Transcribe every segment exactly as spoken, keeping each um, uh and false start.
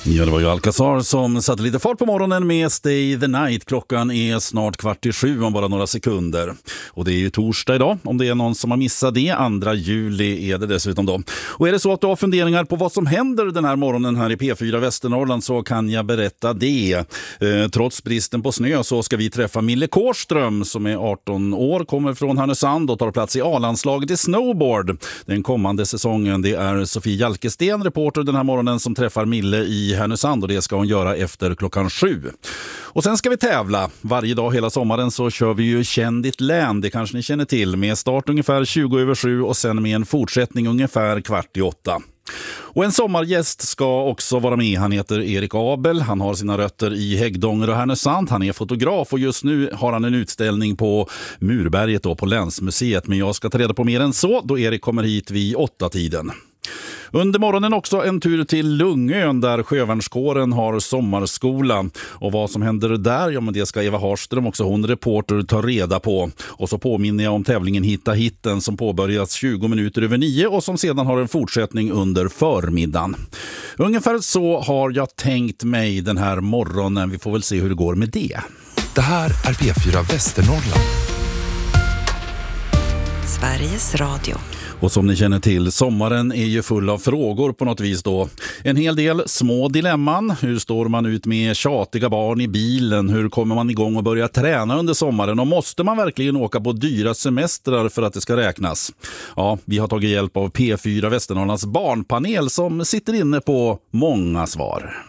Ja, det var ju Alcazar som satte lite fart på morgonen med Stay the Night. Klockan är snart kvart i sju om bara några sekunder. Och det är ju torsdag idag, om det är någon som har missat det. Andra juli är det dessutom då. Och är det så att du har funderingar på vad som händer den här morgonen här i P fyra Västernorrland, så kan jag berätta det. Eh, trots bristen på snö så ska vi träffa Mille Kårström som är arton år, kommer från Härnösand och tar plats i A-landslaget i snowboard den kommande säsongen. Det är Sofie Jalkesten, reporter den här morgonen, som träffar Mille i Härnösand, och det ska hon göra efter klockan sju. Och sen ska vi tävla. Varje dag hela sommaren så kör vi ju Känn ditt län, det kanske ni känner till, med start ungefär tjugo över sju och sen med en fortsättning ungefär kvart i åtta. Och en sommargäst ska också vara med. Han heter Erik Abel. Han har sina rötter i Häggdånger och Härnösand. Han är fotograf och just nu har han en utställning på Murberget då, på Länsmuseet. Men jag ska ta reda på mer än så då Erik kommer hit vid åtta tiden. Under morgonen också en tur till Lungön där sjövärnskåren har sommarskola. Och vad som händer där, ja men det ska Eva Harström, också hon reporter, ta reda på. Och så påminner jag om tävlingen Hitta hitten som påbörjas tjugo minuter över nio och som sedan har en fortsättning under förmiddagen. Ungefär så har jag tänkt mig den här morgonen. Vi får väl se hur det går med det. Det här är P fyra Västernorrland. Sveriges Radio. Och som ni känner till, sommaren är ju full av frågor på något vis då. En hel del små dilemman. Hur står man ut med tjatiga barn i bilen? Hur kommer man igång och börja träna under sommaren? Och måste man verkligen åka på dyra semestrar för att det ska räknas? Ja, vi har tagit hjälp av P fyra Västernorrlands barnpanel som sitter inne på många svar.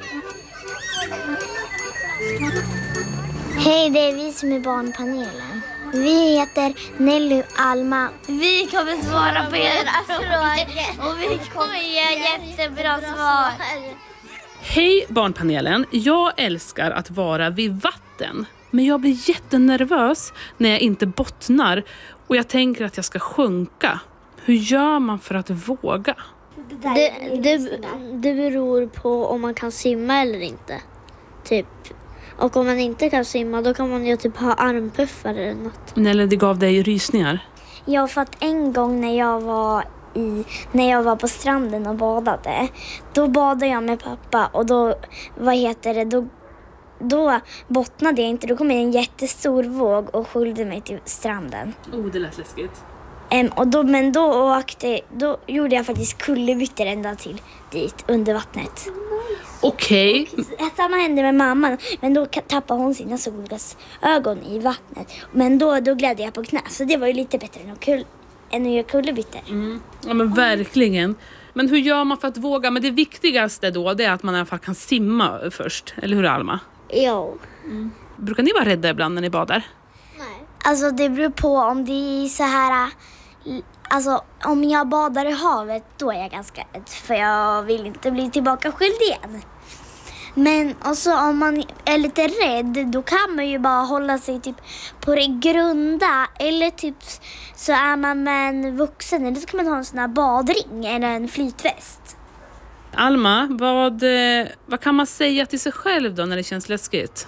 Hej, det är vi som är barnpanelen. Vi heter Nelly och Alma. Vi kommer svara på era frågor och vi kommer ge jättebra svar. Hej barnpanelen, jag älskar att vara vid vatten. Men jag blir jättenervös när jag inte bottnar och jag tänker att jag ska sjunka. Hur gör man för att våga? Det, det, det beror på om man kan simma eller inte. Typ. Och om man inte kan simma, då kan man ju typ ha armpuffar eller något. Eller det gav dig rysningar? Ja, för att en gång när jag var i när jag var på stranden och badade, då badade jag med pappa och då, vad heter det, då, då bottnade jag inte. Då kom en jättestor våg och sköljde mig till stranden. Oh, det lät läskigt. Um, och då, men då åkte, då gjorde jag faktiskt kullerbyttor ända till dit under vattnet. Okej. Okay. Samma hände med mamman, men då tappade hon sina solglasögon i vattnet. Men då, då glädde jag på knä, så det var ju lite bättre än att, kull, än att göra kullerbyttor. Mm. Ja men verkligen. Men hur gör man för att våga? Men det viktigaste då, det är att man i alla fall kan simma först. Eller hur, Alma? Ja. Mm. Brukar ni vara rädda ibland när ni badar? Nej. Alltså det beror på om det är så här... Alltså om jag badar i havet, då är jag ganska rädd. För jag vill inte bli tillbaka skyldig igen. Men också om man är lite rädd, då kan man ju bara hålla sig typ på det grunda. Eller typ så är man med en vuxen, eller så kan man ha en sån här badring eller en flytväst. Alma, vad, vad kan man säga till sig själv då när det känns läskigt?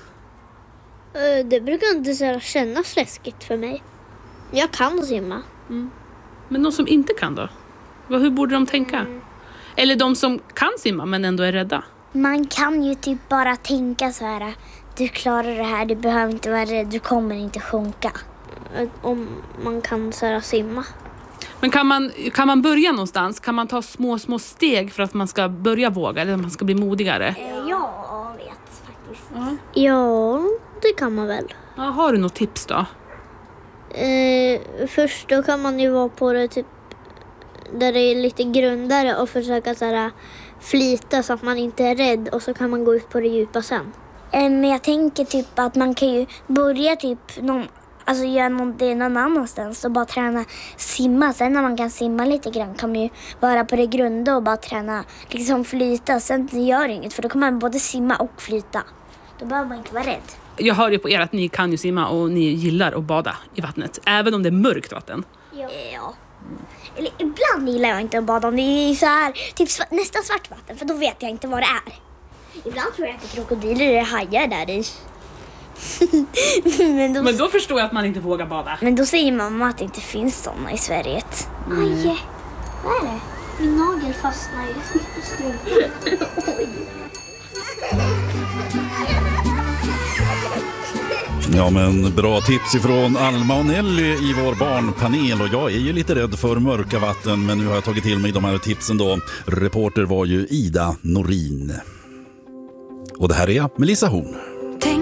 Det brukar inte så kännas läskigt för mig. Jag kan simma. Mm. Men de som inte kan då? Hur borde de tänka? Mm. Eller de som kan simma men ändå är rädda? Man kan ju typ bara tänka så här: du klarar det här, du behöver inte vara rädd, du kommer inte sjunka. Om man kan så här simma. Men kan man, kan man börja någonstans? Kan man ta små, små steg för att man ska börja våga? Eller att man ska bli modigare? Ja, jag vet faktiskt. Ja, ja det kan man väl. Ja, har du något tips då? Eh, först då kan man ju vara på det typ där det är lite grundare och försöka så här flyta så att man inte är rädd, och så kan man gå ut på det djupa sen. Men jag tänker typ att man kan ju börja typ någon, alltså göra någon, det någon annanstans och bara träna simma. Sen när man kan simma lite grann kan man ju vara på det grunda och bara träna liksom flyta. Sen gör det inget, för då kan man både simma och flyta. Då behöver man inte vara rädd. Jag hör ju på er att ni kan ju simma och ni gillar att bada i vattnet. Även om det är mörkt vatten. Ja. ja. Eller ibland gillar jag inte att bada om det är så här typ svart, nästan svart vatten. För då vet jag inte vad det är. Ibland tror jag att det är krokodiler eller hajar där i. men, då... men då förstår jag att man inte vågar bada. Men då säger mamma att det inte finns sådana i Sverige. Mm. Aj, vad är det? Min nagel fastnar just nu. Oj. Ja, men bra tips ifrån Alma och Nelly i vår barnpanel. Och jag är ju lite rädd för mörka vatten, men nu har jag tagit till mig de här tipsen då. Reporter var ju Ida Norin. Och det här är Melissa Horn.